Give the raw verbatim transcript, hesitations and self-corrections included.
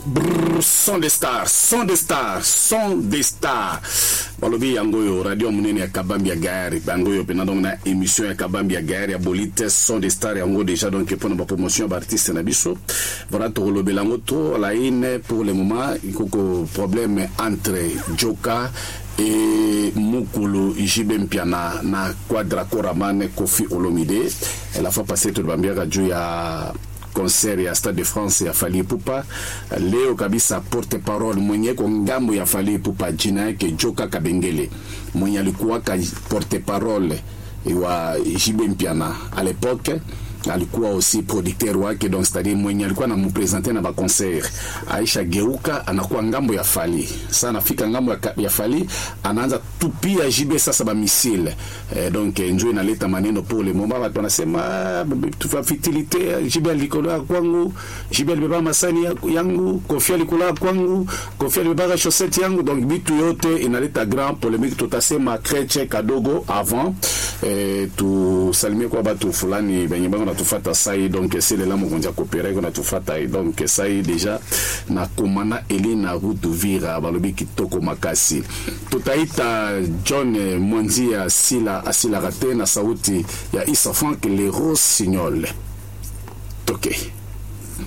Brrr, son des stars, son des stars, son des stars. Balobi yangoyo radio munene ya Kabambi ya Gari, bangoyo pena donc na émission ya Kabambi ya Gari ya bolite son des stars yango déjà donc pour la promotion d'artistes na biso. Voilà to lobe la moto la ine pour le moment il y a problème entre Joka et Mukulu J B Mpiana na Quadra Koramane Kofi Olomide. La fois passée tout le bambia radio ya concert ya Stade de France ya Fally Ipupa leo kabisa porte-parole mwenye kwa ngambo ya Fally Ipupa jina yake Joka Kabengele mwenye alikuwa ka porte-parole wa J B Mpiana à l'époque alikuwa aussi producteur wake donc c'est-à-dire mwenye alikuwa na mpresenter na ba concert Aisha Geuka anakuwa ngambo ya Fally sasa nafika ngambo ya, ya Fally anaanza tupia J B sasa ba missile eh, donc njoo inaleta maneno pour le moment watu wanasema tufa fitilité J B alikola kwangu J B alibeba masani yangu Kofi alikola kwangu Kofi alibeba chaussette yangu donc bitu yote inaleta grand polémique tutasema Kreche Kadogo avant eh, tu salimie kwa batu fulani benye bango natufata sai donc c'est le lamo konja coopérer ko natufata donc sai déjà na komana Elina Rutuvira balobi kitoko makasi tutaita John Mwanzia Sila Asila Rate na sauti ya Issa Frank le Rossignol. Okay.